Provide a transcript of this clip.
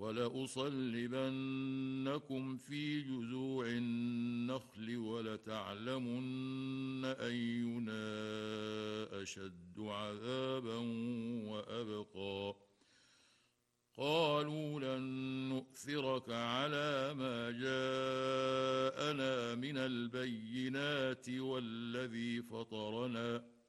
ولأصلبنكم في جذوع النخل ولتعلمن أينا أشد عذابا وأبقى. قالوا لن نؤثرك على ما جاءنا من البينات والذي فطرنا